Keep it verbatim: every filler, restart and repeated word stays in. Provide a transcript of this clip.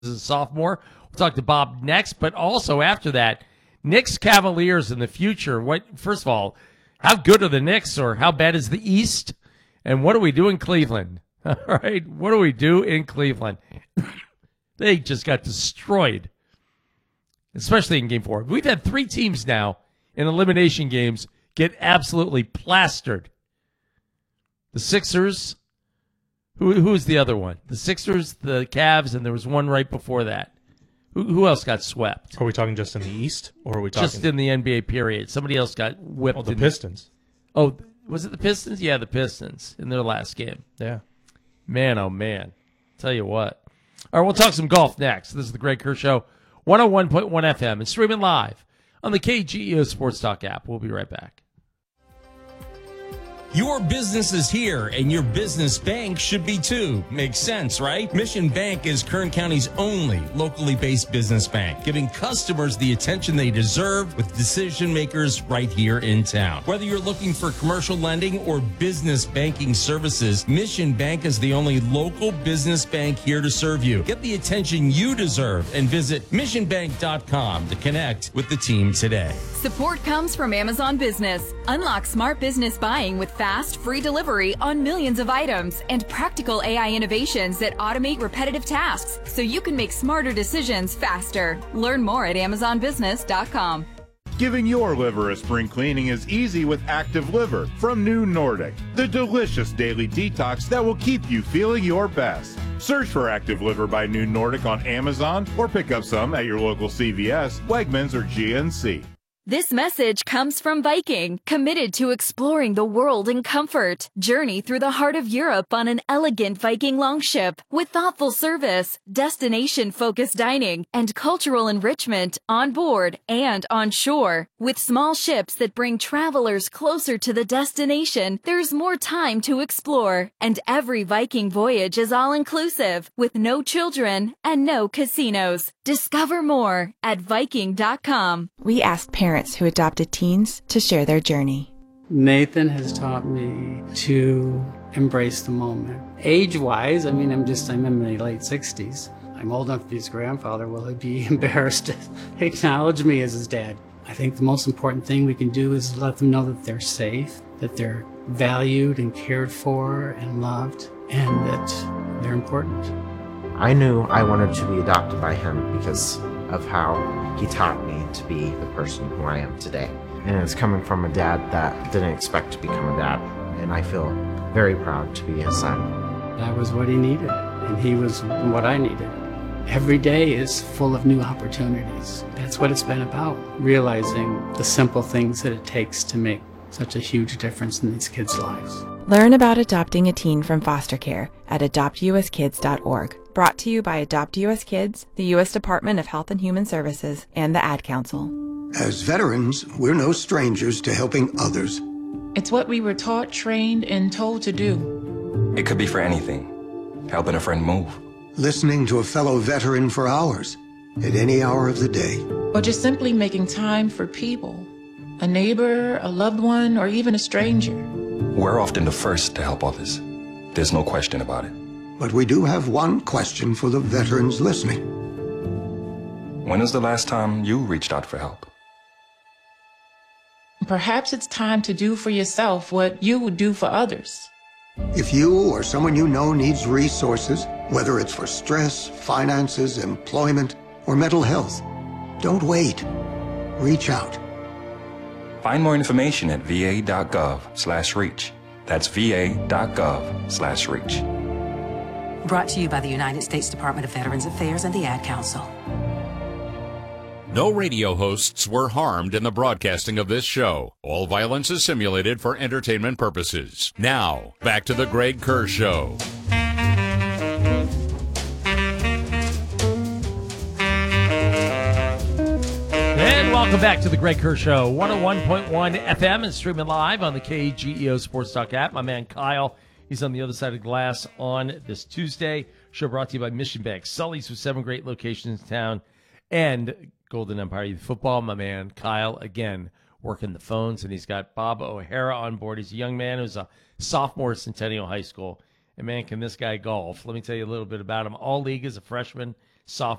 a sophomore. We'll talk to Bob next, but also after that, Knicks Cavaliers in the future. What? First of all, how good are the Knicks, or how bad is the East? And what do we do in Cleveland? All right, what do we do in Cleveland? They just got destroyed, especially in Game Four. We've had three teams now in elimination games get absolutely plastered. The Sixers. Who who is the other one? The Sixers, the Cavs, and there was one right before that. Who who else got swept? Are we talking just in the East, or are we talking just in the N B A period? Somebody else got whipped. Oh, the in Pistons. The, oh, was it the Pistons? Yeah, the Pistons in their last game. Yeah. Man, oh man. Tell you what. All right, we'll talk some golf next. This is the Greg Kerr Show, one oh one point one F M, and streaming live on the K G E O Sports Talk app. We'll be right back. Your business is here, and your business bank should be too. Makes sense, right? Mission Bank is Kern County's only locally based business bank, giving customers the attention they deserve with decision makers right here in town. Whether you're looking for commercial lending or business banking services, Mission Bank is the only local business bank here to serve you. Get the attention you deserve and visit mission bank dot com to connect with the team today. Support comes from Amazon Business. Unlock smart business buying with fast, free delivery on millions of items and practical A I innovations that automate repetitive tasks so you can make smarter decisions faster. Learn more at amazon business dot com. Giving your liver a spring cleaning is easy with Active Liver from New Nordic, the delicious daily detox that will keep you feeling your best. Search for Active Liver by New Nordic on Amazon or pick up some at your local C V S, Wegmans, or G N C. This message comes from Viking, committed to exploring the world in comfort. Journey through the heart of Europe on an elegant Viking longship with thoughtful service, destination-focused dining, and cultural enrichment on board and on shore. With small ships that bring travelers closer to the destination, there's more time to explore. And every Viking voyage is all-inclusive, with no children and no casinos. Discover more at viking dot com. We asked parents who adopted teens to share their journey. Nathan has taught me to embrace the moment. Age-wise, I mean, I'm just, I'm in my late sixties. I'm old enough to be his grandfather. Will he be embarrassed to acknowledge me as his dad? I think the most important thing we can do is let them know that they're safe, that they're valued and cared for and loved, and that they're important. I knew I wanted to be adopted by him because of how he taught me to be the person who I am today. And it's coming from a dad that didn't expect to become a dad. And I feel very proud to be his son. That was what he needed, and he was what I needed. Every day is full of new opportunities. That's what it's been about, realizing the simple things that it takes to make such a huge difference in these kids' lives. Learn about adopting a teen from foster care at adopt u s kids dot org. Brought to you by Adopt U S Kids, the U S Department of Health and Human Services, and the Ad Council. As veterans, we're no strangers to helping others. It's what we were taught, trained, and told to do. It could be for anything. Helping a friend move. Listening to a fellow veteran for hours, at any hour of the day. Or just simply making time for people. A neighbor, a loved one, or even a stranger. We're often the first to help others. There's no question about it. But we do have one question for the veterans listening. When was the last time you reached out for help? Perhaps it's time to do for yourself what you would do for others. If you or someone you know needs resources, whether it's for stress, finances, employment, or mental health, don't wait. Reach out. Find more information at v a dot gov slash reach. That's v a dot gov slash reach. Brought to you by the United States Department of Veterans Affairs and the Ad Council. No radio hosts were harmed in the broadcasting of this show. All violence is simulated for entertainment purposes. Now, back to the Greg Kerr Show. And welcome back to the Greg Kerr Show, one oh one point one F M and streaming live on the K G E O Sports Talk app. My man Kyle, he's on the other side of the glass on this Tuesday. Show brought to you by Mission Bank. Sully's with seven great locations in town. And Golden Empire Youth Football, my man Kyle, again, working the phones. And he's got Bob O'Hara on board. He's a young man who's a sophomore at Centennial High School. And, man, can this guy golf. Let me tell you a little bit about him. All league as a freshman, soft